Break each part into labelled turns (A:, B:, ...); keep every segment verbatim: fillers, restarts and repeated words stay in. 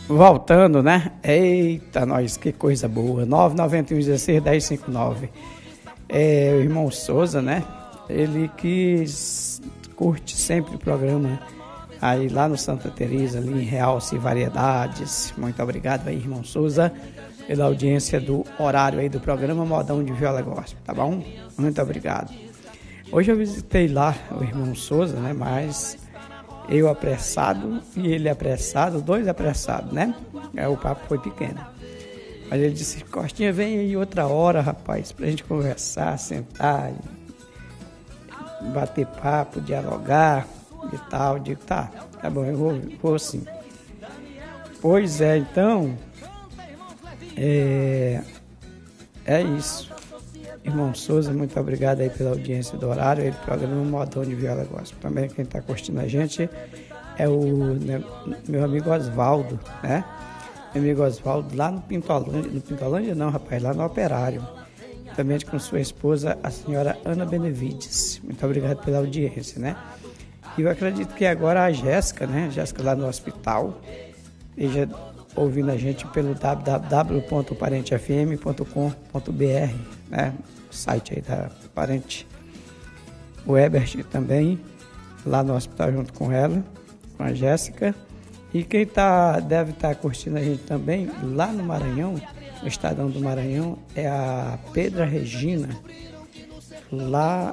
A: Voltando, né? Eita, nós, que coisa boa. nove nove um um seis um zero cinco nove. É o irmão Souza, né? Ele que curte sempre o programa aí lá no Santa Teresa, ali em Realce e Variedades. Muito obrigado aí, irmão Souza, pela audiência do horário aí do programa Modão de Viola Gospel, tá bom? Muito obrigado. Hoje eu visitei lá o irmão Souza, né? Mas eu apressado e ele apressado, dois apressados, né? É, o papo foi pequeno. Mas ele disse, Costinha, vem aí outra hora, rapaz, pra gente conversar, sentar, bater papo, dialogar e tal. Eu digo, tá, tá bom, eu vou, vou sim. Pois é, então, é, é isso. Irmão Souza, muito obrigado aí pela audiência do horário, ele programa Modão de Viola Gospel. Também quem está curtindo a gente é o né, meu amigo Osvaldo, né? Meu amigo Osvaldo lá no Pintolândia, no Pintolândia não, rapaz, lá no Operário. Também com sua esposa, a senhora Ana Benevides. Muito obrigado pela audiência, né? E eu acredito que agora a Jéssica, né? Jéssica lá no hospital, esteja ouvindo a gente pelo w w w ponto parente f m ponto com ponto b r, né? O site aí da Parente. O Ebert também, lá no hospital junto com ela, com a Jéssica. E quem tá, deve estar tá curtindo a gente também, lá no Maranhão, no Estadão do Maranhão, é a Pedra Regina, lá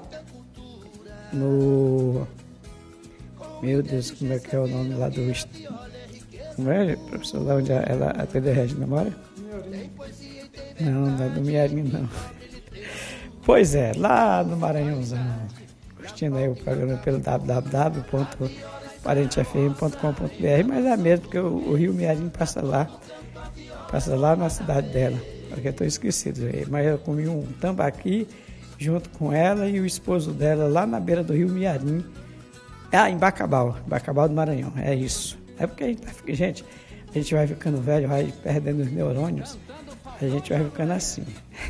A: no... Meu Deus, como é que é o nome lá do... Como é, professor, lá onde ela, a Pedra Regina mora? Não, não é do Miarinho, não. Pois é, lá no Maranhãozão, curtindo aí o programa pelo w w w ponto parente f m ponto com ponto b r, mas é mesmo, porque o, o Rio Miarinho passa lá, passa lá na cidade dela, porque eu estou esquecido, mas eu comi um tambaqui junto com ela e o esposo dela lá na beira do Rio Miarinho, ah, em Bacabal, Bacabal do Maranhão, é isso. É porque a gente, gente, a gente vai ficando velho, vai perdendo os neurônios, a gente vai ficando assim.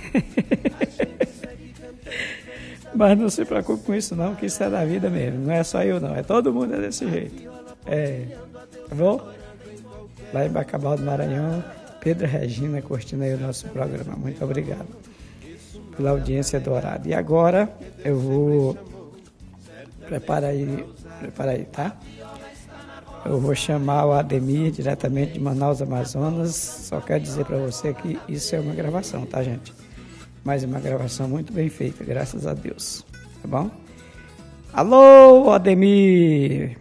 A: Mas não se preocupe com isso não, que isso é da vida mesmo, não é só eu não, é todo mundo é desse jeito. É, tá bom? Lá em Bacabal do Maranhão, Pedro Regina curtindo aí o nosso programa. Muito obrigado pela audiência do horário. E agora eu vou preparar aí, preparar aí, tá? Eu vou chamar o Ademir diretamente de Manaus, Amazonas. Só quero dizer para você que isso é uma gravação, tá, gente? Mas é uma gravação muito bem feita, graças a Deus. Tá bom? Alô, Ademir!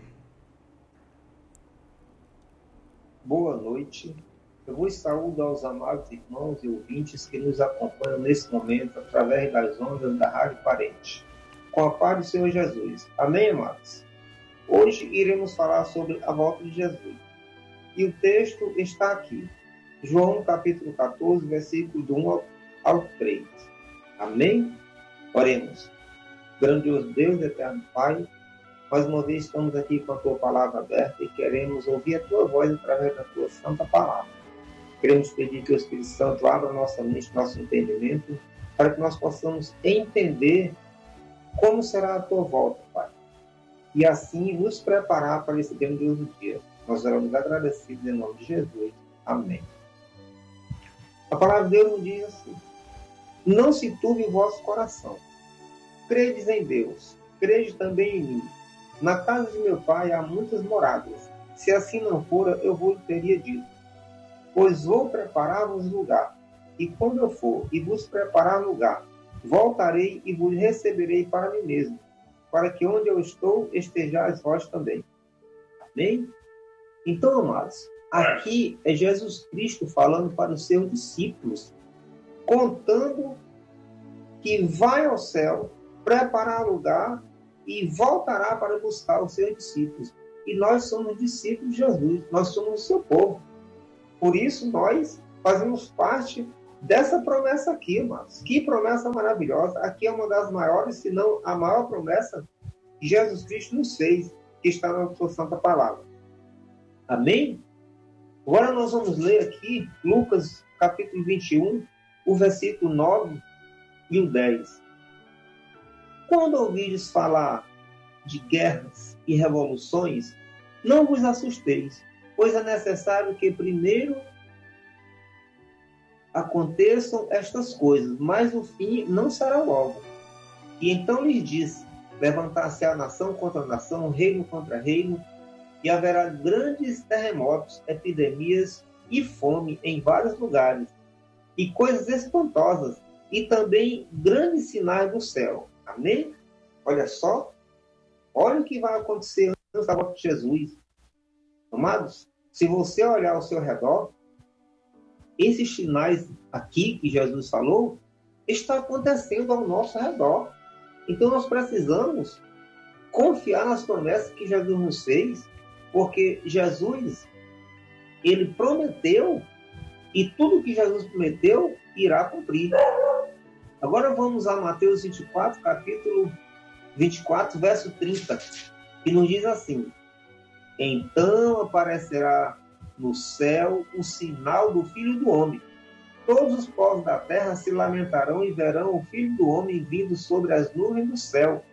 B: Boa noite. Eu vos saúdo aos amados irmãos e ouvintes que nos acompanham nesse momento através das ondas da Rádio Parente. Com a paz do Senhor Jesus. Amém, amados? Hoje iremos falar sobre a volta de Jesus. E o texto está aqui. João capítulo catorze, versículo do um ao três. Amém? Oremos. Grandioso Deus, eterno Pai, mais uma vez estamos aqui com a Tua palavra aberta e queremos ouvir a Tua voz através da Tua santa palavra. Queremos pedir que o Espírito Santo abra nossa mente, nosso entendimento, para que nós possamos entender como será a Tua volta, Pai. E assim nos preparar para esse grandioso dia. Nós oramos agradecidos em nome de Jesus. Amém. A palavra de Deus nos diz assim: não se turbe o vosso coração. Credes em Deus, crede também em mim. Na casa de meu pai há muitas moradas. Se assim não fora, eu vos teria dito. Pois vou preparar-vos lugar. E quando eu for e vos preparar lugar, voltarei e vos receberei para mim mesmo, para que onde eu estou estejais vós também. Amém? Então, amados, aqui é Jesus Cristo falando para os seus discípulos, contando que vai ao céu, preparar lugar e voltará para buscar os seus discípulos. E nós somos discípulos de Jesus, nós somos o seu povo. Por isso, nós fazemos parte dessa promessa aqui, amados. Que promessa maravilhosa. Aqui é uma das maiores, se não a maior promessa que Jesus Cristo nos fez, que está na sua santa palavra. Amém? Agora nós vamos ler aqui Lucas capítulo vinte e um, o versículo nove e o dez. Quando ouvides falar de guerras e revoluções, não vos assusteis, pois é necessário que primeiro aconteçam estas coisas, mas o fim não será logo. E então lhes disse, levantar-se a nação contra nação, reino contra reino, e haverá grandes terremotos, epidemias e fome em vários lugares, e coisas espantosas, e também grandes sinais do céu. Amém? Olha só, olha o que vai acontecer antes da volta de Jesus. Amados, se você olhar ao seu redor, esses sinais aqui que Jesus falou, está acontecendo ao nosso redor. Então nós precisamos confiar nas promessas que Jesus nos fez, porque Jesus, ele prometeu, e tudo que Jesus prometeu irá cumprir. Agora vamos a Mateus vinte e quatro, capítulo vinte e quatro, verso trinta, que nos diz assim: então aparecerá no céu o sinal do Filho do Homem. Todos os povos da terra se lamentarão e verão o Filho do Homem vindo sobre as nuvens do céu,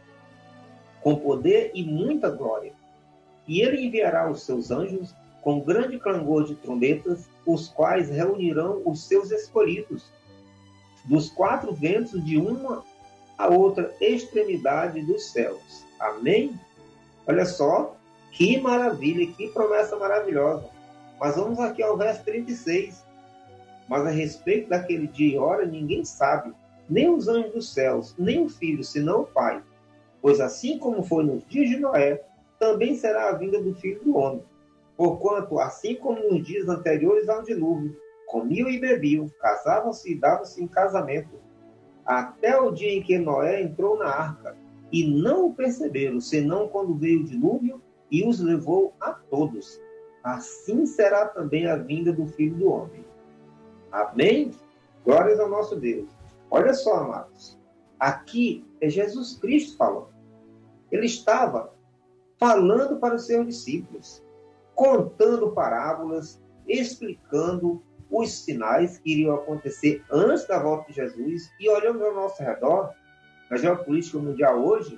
B: com poder e muita glória. E ele enviará os seus anjos com grande clangor de trombetas, os quais reunirão os seus escolhidos dos quatro ventos de uma a outra extremidade dos céus. Amém? Olha só, que maravilha, que promessa maravilhosa. Mas vamos aqui ao verso trinta e seis. Mas a respeito daquele dia e hora, ninguém sabe, nem os anjos dos céus, nem o Filho, senão o Pai. Pois assim como foi nos dias de Noé, também será a vinda do Filho do Homem. Porquanto, assim como nos dias anteriores ao dilúvio, comiam e bebiam, casavam-se e davam-se em casamento, até o dia em que Noé entrou na arca, e não o perceberam, senão quando veio o dilúvio e os levou a todos. Assim será também a vinda do Filho do Homem. Amém? Glórias ao nosso Deus. Olha só, amados. Aqui é Jesus Cristo falando. Ele estava falando para os seus discípulos, contando parábolas, explicando os sinais que iriam acontecer antes da volta de Jesus. E olhando ao nosso redor, na geopolítica mundial hoje,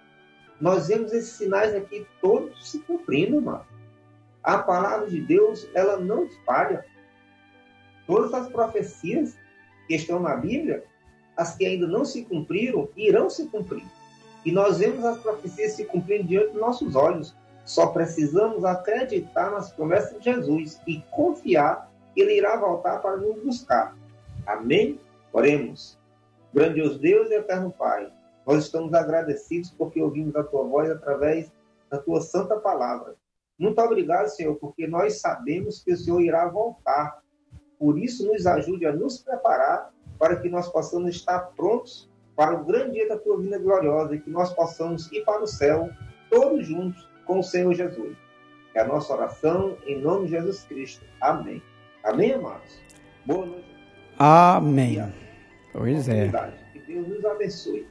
B: nós vemos esses sinais aqui todos se cumprindo, mano. A palavra de Deus, ela não falha. Todas as profecias que estão na Bíblia, as que ainda não se cumpriram, irão se cumprir. E nós vemos as profecias se cumprindo diante dos nossos olhos. Só precisamos acreditar nas promessas de Jesus e confiar que Ele irá voltar para nos buscar. Amém? Oremos. Grandioso Deus e eterno Pai, nós estamos agradecidos porque ouvimos a Tua voz através da Tua santa palavra. Muito obrigado, Senhor, porque nós sabemos que o Senhor irá voltar. Por isso, nos ajude a nos preparar para que nós possamos estar prontos para o grande dia da Tua vinda gloriosa e que nós possamos ir para o céu todos juntos com o Senhor Jesus. É a nossa oração em nome de Jesus Cristo. Amém. Amém, amados? Boa noite.
A: Amém. Pois é.
B: Que Deus nos abençoe.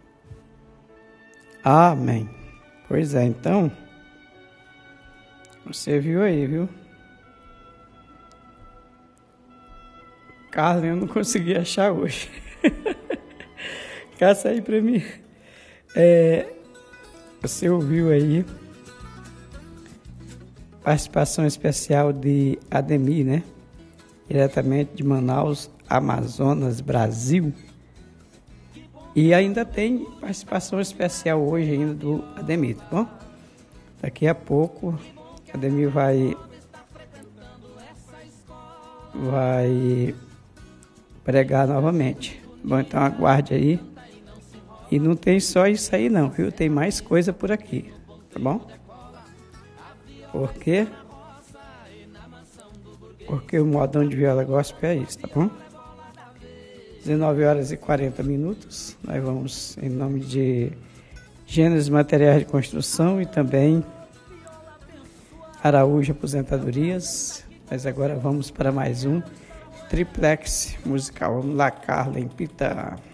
A: Amém. Pois é, então, você viu aí, viu? Carlos, eu não consegui achar hoje. Caça aí pra mim. É, você ouviu aí participação especial de Ademir, né? Diretamente de Manaus, Amazonas, Brasil. E ainda tem participação especial hoje ainda do Ademir, tá bom? Daqui a pouco, Ademir vai vai pregar novamente. Bom, então aguarde aí. E não tem só isso aí não, viu? Tem mais coisa por aqui, tá bom? Por quê? Porque o modão de viola gospel é isso, tá bom? dezenove horas e quarenta minutos. Nós vamos em nome de Gênesis Materiais de Construção e também Araújo Aposentadorias. Mas agora vamos para mais um Triplex musical. Vamos lá, Carla, em Pita.